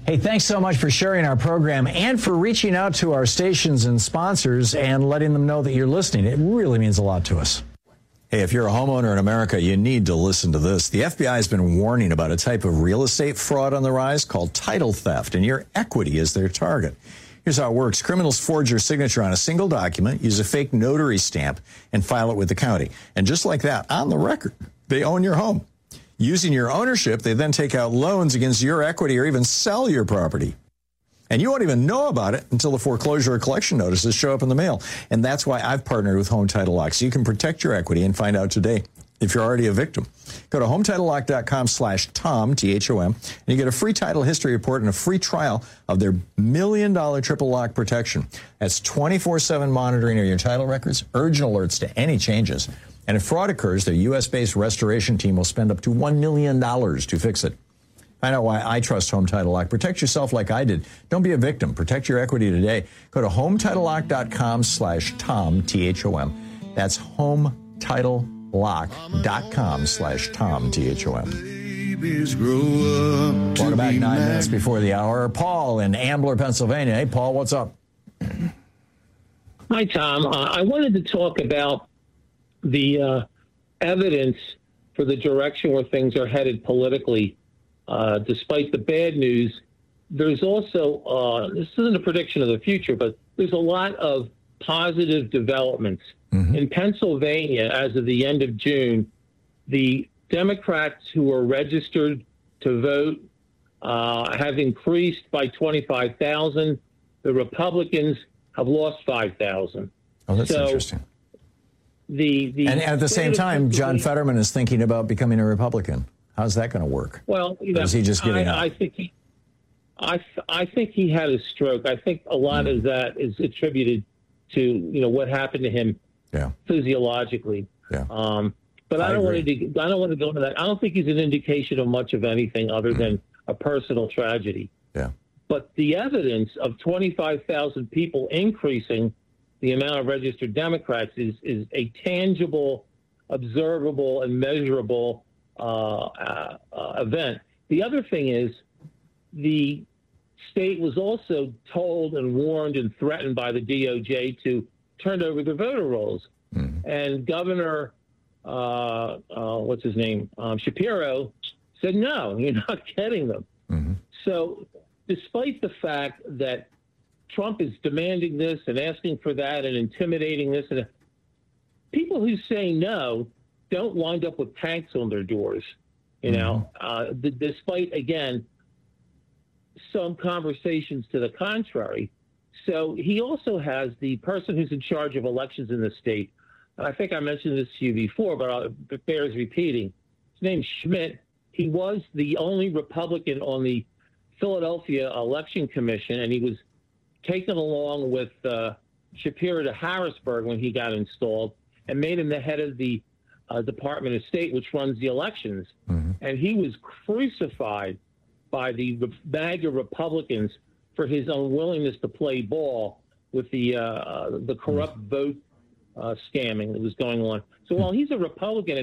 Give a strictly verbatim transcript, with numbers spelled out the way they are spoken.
Hey, thanks so much for sharing our program and for reaching out to our stations and sponsors and letting them know that you're listening. It really means a lot to us. Hey, if you're a homeowner in America, you need to listen to this. The F B I has been warning about a type of real estate fraud on the rise called title theft, and your equity is their target. Here's how it works. Criminals forge your signature on a single document, use a fake notary stamp, and file it with the county. And just like that, on the record, they own your home. Using your ownership, they then take out loans against your equity or even sell your property. And you won't even know about it until the foreclosure or collection notices show up in the mail. And that's why I've partnered with Home Title Lock, so you can protect your equity and find out today if you're already a victim. Go to hometitlelock.com slash Tom, T H O M, and you get a free title history report and a free trial of their million dollar triple lock protection. That's twenty-four seven monitoring of your title records, urgent alerts to any changes. And if fraud occurs, their U S-based restoration team will spend up to one million dollars to fix it. Find out why I trust Home Title Lock. Protect yourself like I did. Don't be a victim. Protect your equity today. Go to hometitlelock.com slash Tom, T H O M. That's hometitlelock.com slash Tom, T H O M. Welcome back nine minutes before the hour. Paul in Ambler, Pennsylvania. Hey, Paul, what's up? Hi, Tom. Uh, I wanted to talk about the uh, evidence for the direction where things are headed politically. Uh, despite the bad news, there's also, uh, this isn't a prediction of the future, but there's a lot of positive developments. Mm-hmm. In Pennsylvania, as of the end of June, the Democrats who are registered to vote uh, have increased by twenty-five thousand. The Republicans have lost five thousand. Oh, that's so interesting. The, the and at the same time, John Fetterman is thinking about becoming a Republican. How's that going to work? Well, you know, or is he just giving I, up? I think he, I, I think he had a stroke. I think a lot mm. of that is attributed to you know what happened to him yeah. physiologically. Yeah. Um, but I, I don't want to. I don't want to go into that. I don't think he's an indication of much of anything other mm. than a personal tragedy. Yeah. But the evidence of twenty-five thousand people increasing the amount of registered Democrats is is a tangible, observable, and measurable Uh, uh, uh, event. The other thing is the state was also told and warned and threatened by the D O J to turn over the voter rolls. Mm-hmm. And Governor, uh, uh, what's his name, um, Shapiro, said, no, you're not getting them. Mm-hmm. So despite the fact that Trump is demanding this and asking for that and intimidating this, and people who say no don't wind up with tanks on their doors, you know, mm-hmm. uh, d- despite, again, some conversations to the contrary. So he also has the person who's in charge of elections in the state. And I think I mentioned this to you before, but uh, it bears repeating. His name's Schmidt. He was the only Republican on the Philadelphia Election Commission, and he was taken along with uh, Shapiro to Harrisburg when he got installed and made him the head of the Uh, Department of State, which runs the elections. Mm-hmm. And he was crucified by the MAGA Republicans for his unwillingness to play ball with the uh, the corrupt vote uh, scamming that was going on. So while he's a Republican